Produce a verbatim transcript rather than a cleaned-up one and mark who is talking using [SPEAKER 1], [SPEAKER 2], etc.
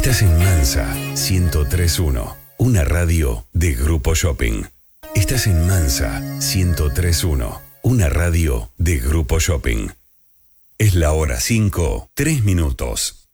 [SPEAKER 1] Estás en Mansa ciento tres punto uno, una radio de Grupo Shopping. Estás en Mansa ciento tres punto uno, una radio de Grupo Shopping. Es la hora cinco, tres minutos.